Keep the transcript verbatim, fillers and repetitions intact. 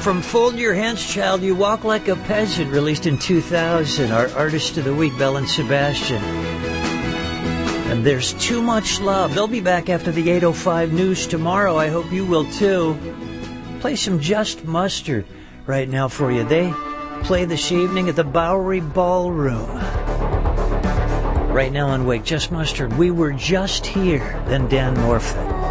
From Fold Your Hands, Child, You Walk Like a Peasant, released in two thousand. Our Artist of the Week, Belle and Sebastian. And There's Too Much Love. They'll be back after the eight oh five news tomorrow. I hope you will too. Play some Just Mustard right now for you. They play this evening at the Bowery Ballroom. Right now on Wake, Just Mustard, We Were Just Here. Then Dan Morfitt.